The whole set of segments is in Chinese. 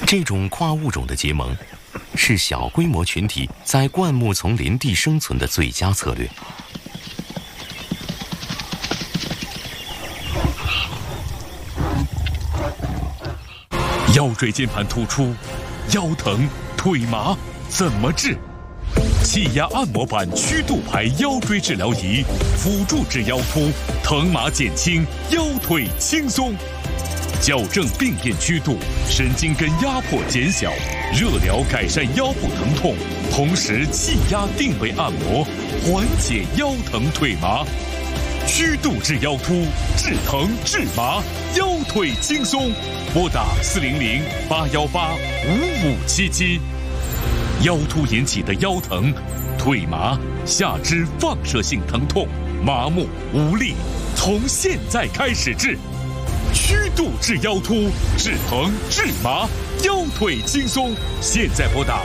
这种跨物种的结盟，是小规模群体在灌木丛林地生存的最佳策略。 腰椎间盘突出、腰疼、腿麻怎么治？气压按摩板曲度排腰椎治疗仪，辅助治腰突，疼麻减轻，腰腿轻松。矫正病变曲度，神经根压迫减小，热疗改善腰部疼痛，同时气压定位按摩，缓解腰疼腿麻。曲度治腰突，治疼治麻，腰腿轻松。拨打400-818-5577。腰突引起的腰疼、腿麻、下肢放射性疼痛、麻木无力，从现在开始治。曲度治腰突，治疼治麻，腰腿轻松。现在拨打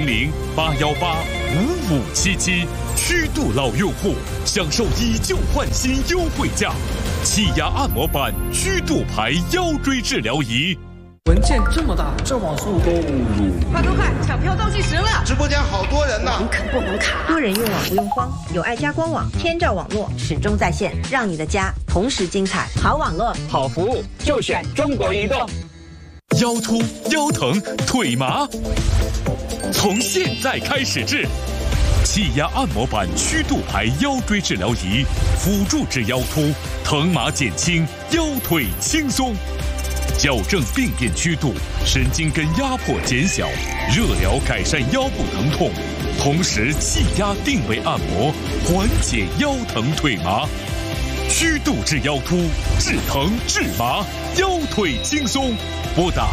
400-818-5577。曲度老用户享受以旧换新优惠价，气压按摩板曲度排腰椎治疗仪。 文件这么大，这网速都快，抢票倒计时了！ 直播间好多人呢， 网肯不能卡。 多人用网不用慌，有爱家官网，天照网络始终在线，让你的家同时精彩。好网络， 好服务，就选中国移动。 腰突、腰疼、腿麻，从现在开始治。气压按摩板曲度排腰椎治疗仪，辅助治腰突，疼麻减轻，腰腿轻松。矫正病变曲度，神经根压迫减小，热疗改善腰部疼痛，同时气压定位按摩，缓解腰疼腿麻。曲度治腰突，治疼治麻，腰腿轻松。拨打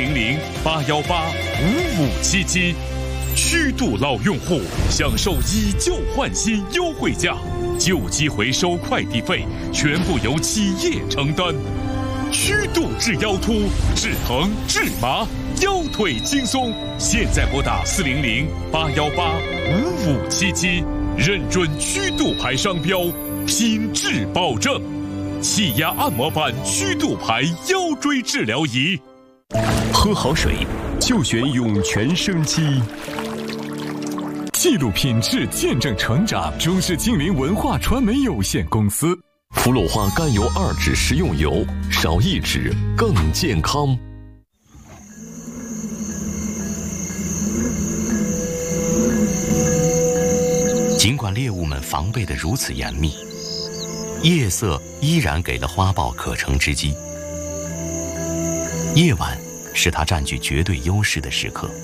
400-818-5577。曲度老用户享受以旧换新优惠价，旧机回收快递费全部由企业承担。曲度治腰突，治疼治麻，腰腿轻松。现在拨打400-818-5577，认准曲度牌商标，品质保证。气压按摩板曲度牌腰椎治疗仪。 喝好水就选涌泉生机。记录品质，见证成长。中视金陵文化传媒有限公司。 氟氯化甘油2酯食用油，少1酯更健康。尽管猎物们防备得如此严密，夜色依然给了花豹可乘之机。夜晚是它占据绝对优势的时刻。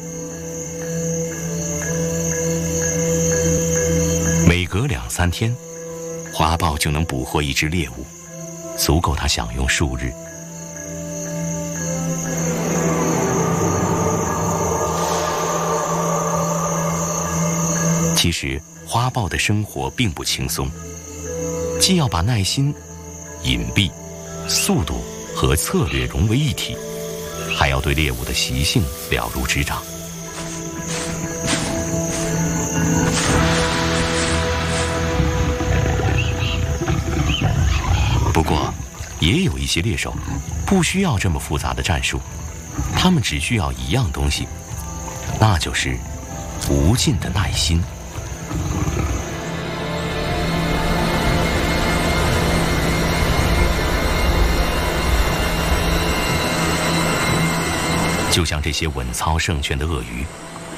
每隔2-3天，花豹就能捕获一只猎物，足够它享用数日。其实，花豹的生活并不轻松，既要把耐心、隐蔽、速度和策略融为一体，还要对猎物的习性了如指掌。不过，也有一些猎手不需要这么复杂的战术，他们只需要一样东西，那就是无尽的耐心。就像这些稳操胜券的鳄鱼，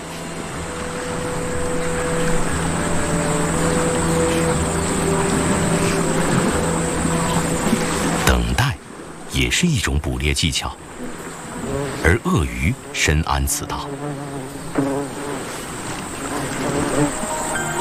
等待也是一种捕猎技巧，而鳄鱼深谙此道。